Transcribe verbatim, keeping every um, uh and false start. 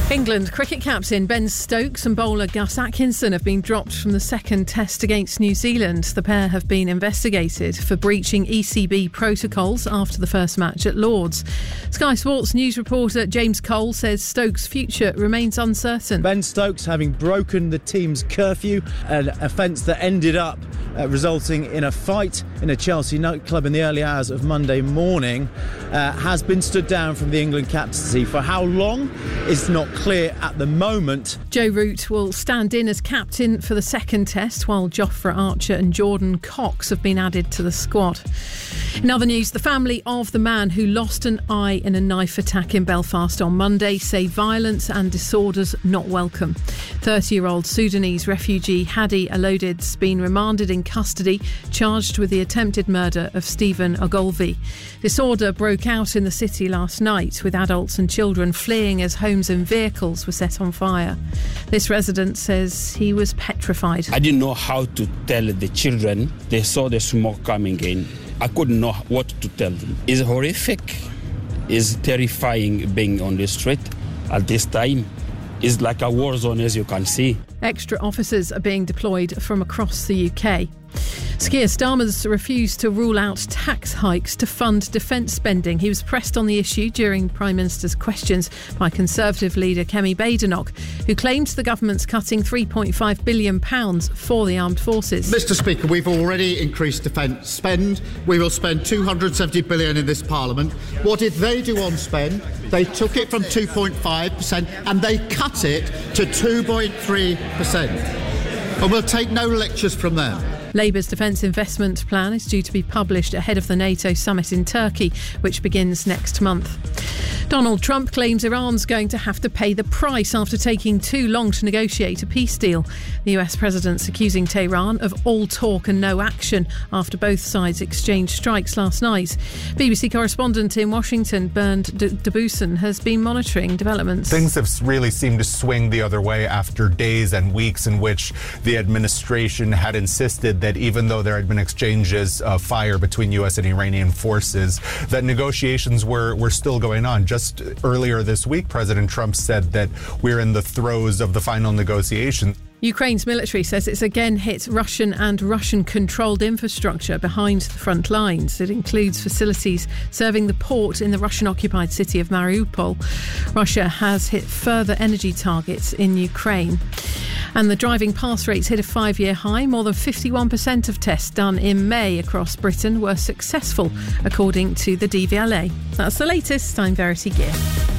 England cricket captain Ben Stokes and bowler Gus Atkinson have been dropped from the second test against New Zealand. The pair have been investigated for breaching E C B protocols after the first match at Lords. Sky Sports news reporter James Cole says Stokes' future remains uncertain. Ben Stokes, having broken the team's curfew, an offence that ended up uh, resulting in a fight in a Chelsea nightclub in the early hours of Monday morning, uh, has been stood down from the England captaincy. For how long is not clear at the moment. Joe Root will stand in as captain for the second test, while Jofra Archer and Jordan Cox have been added to the squad. In other news, the family of the man who lost an eye in a knife attack in Belfast on Monday say violence and disorders not welcome. thirty-year-old Sudanese refugee Hadi Alodid's been remanded in custody, charged with the attempted murder of Stephen Ogilvie. Disorder broke out in the city last night, with adults and children fleeing as homes and vehicles were set on fire. This resident says he was petrified. I didn't know how to tell the children. They saw the smoke coming in. I couldn't know what to tell them. It's horrific. It's terrifying being on the street at this time. It's like a war zone, as you can see. Extra officers are being deployed from across the U K. Skier Starmer's refused to rule out tax hikes to fund defence spending. He was pressed on the issue during Prime Minister's questions by Conservative leader Kemi Badenoch, who claimed the government's cutting three point five billion pounds for the armed forces. Mr Speaker, we've already increased defence spend. We will spend two hundred seventy billion pounds in this Parliament. What did they do on spend? They took it from two point five percent and they cut it to two point three percent. And we'll take no lectures from them. Labour's defence investment plan is due to be published ahead of the NATO summit in Turkey, which begins next month. Donald Trump claims Iran's going to have to pay the price after taking too long to negotiate a peace deal. The U S president's accusing Tehran of all talk and no action after both sides exchanged strikes last night. B B C correspondent in Washington, Bernd Debusson, has been monitoring developments. Things have really seemed to swing the other way after days and weeks in which the administration had insisted that even though there had been exchanges of fire between U S and Iranian forces, that negotiations were, were still going on. Just earlier this week, President Trump said that we're in the throes of the final negotiations. Ukraine's military says it's again hit Russian and Russian-controlled infrastructure behind the front lines. It includes facilities serving the port in the Russian-occupied city of Mariupol. Russia has hit further energy targets in Ukraine. And the driving pass rates hit a five-year high. More than fifty-one percent of tests done in May across Britain were successful, according to the D V L A. That's the latest. I'm Verity Gear.